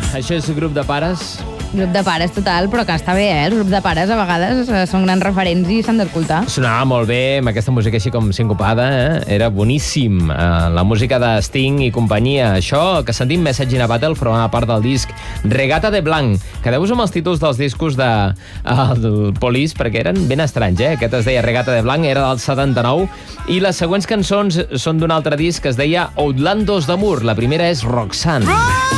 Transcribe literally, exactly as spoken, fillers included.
això és grup de pares. Grup de pares total, però que està bé, eh? Els grups de pares a vegades eh, són grans referents i s'han d'escoltar. Sonava molt bé, amb aquesta música així com sincopada, eh? Era boníssim. Uh, la música de Sting i companyia. Això que sentim, Message in a Battle, formava part del disc Regata de Blanc. Quedeu-vos amb els títols dels discos de uh, del Police, perquè eren ben estranys, eh? Aquest es deia Regata de Blanc, era del setanta-nou, i les següents cançons són d'un altre disc que es deia Outlandos d'Amour. La primera és Roxanne.